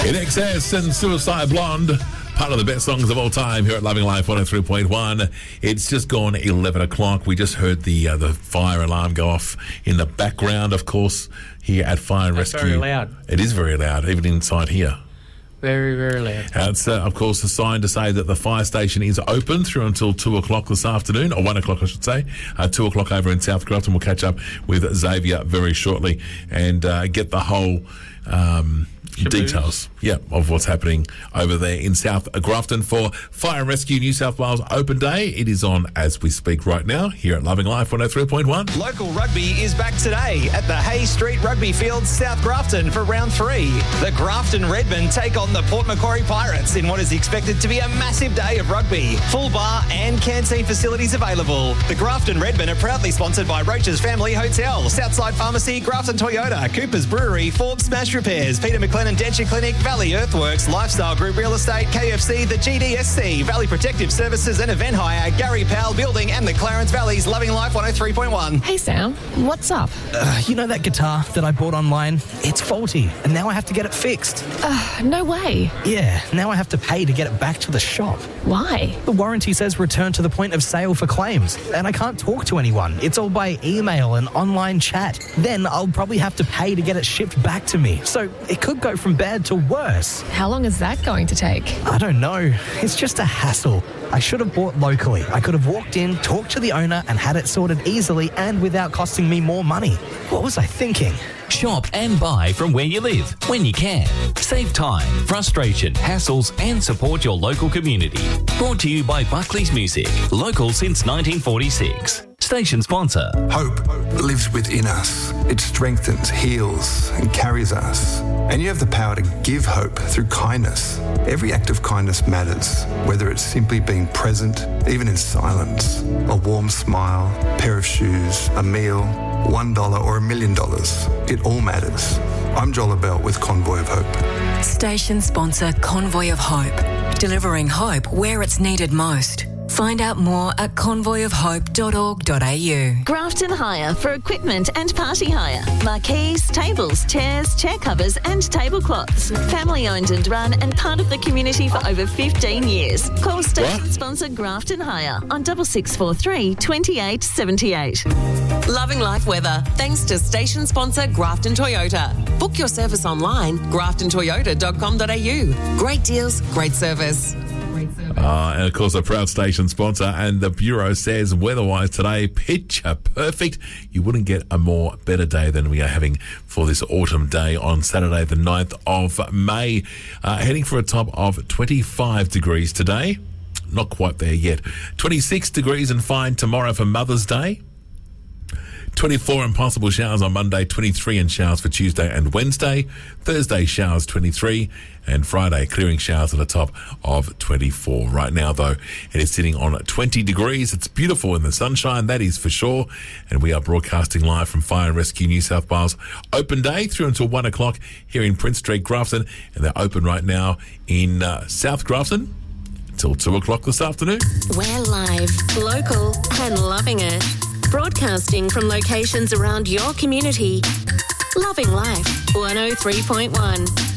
In Excess and Suicide Blonde, part of the best songs of all time here at Loving Life 103.1. It's just gone 11 o'clock. We just heard the fire alarm go off in the background, of course, here at Fire and Rescue. Very loud. It is very loud, even inside here. Very, very loud. It's, of course, a sign to say that the fire station is open through until 2 o'clock this afternoon, or 1 o'clock, I should say. 2 o'clock over in South Grafton. We'll catch up with Xavier very shortly and get the whole details of what's happening over there in South Grafton for Fire and Rescue New South Wales Open Day. It is on as we speak right now here at Loving Life 103.1. Local rugby is back today at the Hay Street Rugby Field, South Grafton for round 3. The Grafton Redmen take on the Port Macquarie Pirates in what is expected to be a massive day of rugby. Full bar and canteen facilities available. The Grafton Redmen are proudly sponsored by Roach's Family Hotel, Southside Pharmacy, Grafton Toyota, Cooper's Brewery, Forbes Smash Repairs, Peter McLennan Denture Clinic, Valley Earthworks, Lifestyle Group Real Estate, KFC, the GDSC, Valley Protective Services and Event Hire, Gary Powell Building and the Clarence Valley's Loving Life 103.1. Hey Sam, what's up? You know that guitar that I bought online? It's faulty and now I have to get it fixed. No way. Yeah, now I have to pay to get it back to the shop. Why? The warranty says return to the point of sale for claims and I can't talk to anyone. It's all by email and online chat. Then I'll probably have to pay to get it shipped back to me. So it could go from bad to worse. How long is that going to take? I don't know. It's just a hassle. I should have bought locally. I could have walked in, talked to the owner and had it sorted easily and without costing me more money. What was I thinking? Shop and buy from where you live, when you can. Save time, frustration, hassles and support your local community. Brought to you by Buckley's Music, local since 1946. Station sponsor. Hope lives within us. It strengthens, heals and carries us. And you have the power to give hope through kindness. Every act of kindness matters, whether it's simply being present, even in silence, a warm smile, a pair of shoes, a meal, $1 or $1 million. It all matters. I'm Joel Bell with Convoy of Hope. Station sponsor Convoy of Hope. Delivering hope where it's needed most. Find out more at convoyofhope.org.au. Grafton Hire for equipment and party hire. Marquees, tables, chairs, chair covers and tablecloths. Family owned and run and part of the community for over 15 years. Call station sponsor Grafton Hire on 6643 2878. Loving life weather thanks to station sponsor Grafton Toyota. Book your service online, graftontoyota.com.au. Great deals, great service. And of course, a proud station sponsor. And the Bureau says weather-wise today, picture perfect. You wouldn't get a more better day than we are having for this autumn day on Saturday, the 9th of May. Heading for a top of 25 degrees today. Not quite there yet. 26 degrees and fine tomorrow for Mother's Day. 24 and possible showers on Monday, 23 and showers for Tuesday and Wednesday. Thursday, showers 23, and Friday, clearing showers at a top of 24. Right now, though, it is sitting on 20 degrees. It's beautiful in the sunshine, that is for sure. And we are broadcasting live from Fire and Rescue New South Wales Open Day through until 1 o'clock here in Prince Street, Grafton. And they're open right now in South Grafton until 2 o'clock this afternoon. We're live, local and loving it. Broadcasting from locations around your community. Loving Life 103.1.